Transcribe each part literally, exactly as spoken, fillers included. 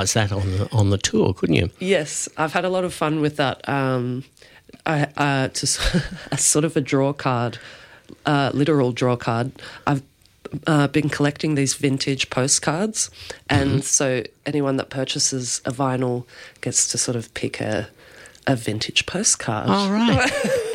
Is that on the, on the tour, couldn't you? Yes, I've had a lot of fun with that. Um, I, uh, to as sort of a draw card, uh, literal draw card. I've uh, been collecting these vintage postcards, and mm-hmm. so anyone that purchases a vinyl gets to sort of pick a a vintage postcard. All right.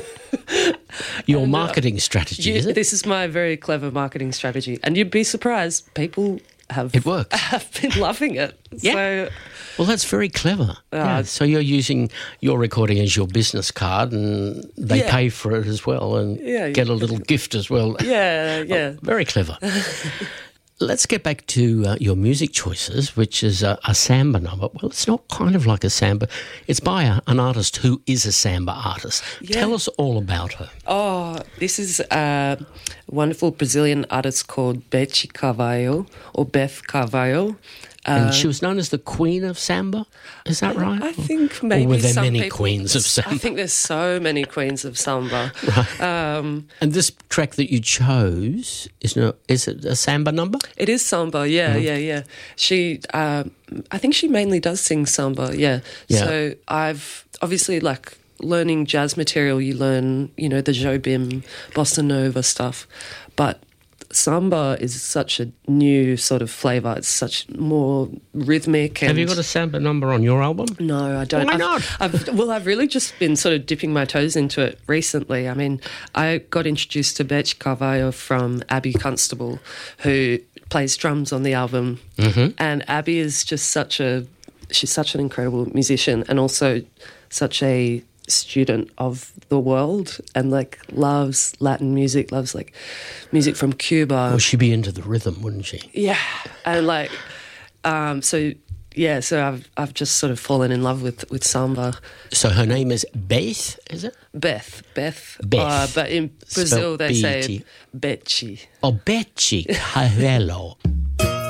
Your and, marketing strategy, you, is it? This is my very clever marketing strategy, and you'd be surprised. People have it works. have been loving it. Yeah. So, well, that's very clever. Uh, yeah. So you're using your recording as your business card, and they yeah. pay for it as well, and yeah, get yeah. a little gift as well. Yeah, yeah. Oh, very clever. Let's get back to uh, your music choices, which is a, a samba number. Well, it's not kind of like a samba. It's by a, an artist who is a samba artist. Yeah. Tell us all about her. Oh, this is a wonderful Brazilian artist called Beth Carvalho, or Beth Carvalho. And uh, she was known as the Queen of Samba. Is that I, right? I think maybe or were there some many people, queens of samba? I think there's so many queens of samba. Right. Um, and this track that you chose is no, is it a samba number? It is samba. Yeah, mm-hmm. yeah, yeah. She, uh, I think she mainly does sing samba. Yeah. yeah. So I've obviously like learning jazz material. You learn, you know, the Jobim, bossa nova stuff, but samba is such a new sort of flavour. It's such more rhythmic. And have you got a samba number on your album? No, I don't. Why I've, not? I've, well, I've really just been sort of dipping my toes into it recently. I mean, I got introduced to Beth Carvalho from Abby Constable, who plays drums on the album. Mm-hmm. And Abby is just such a, she's such an incredible musician, and also such a student of the world, and like loves Latin music, loves like music from Cuba. Well, she'd be into the rhythm, wouldn't she? Yeah, and like, um, so yeah, so I've I've just sort of fallen in love with with samba. So her name is Beth, is it? Beth, Beth, Beth. Uh, but in Brazil Spelled they B E T. say Betchy. Oh, Betchy Carvalho.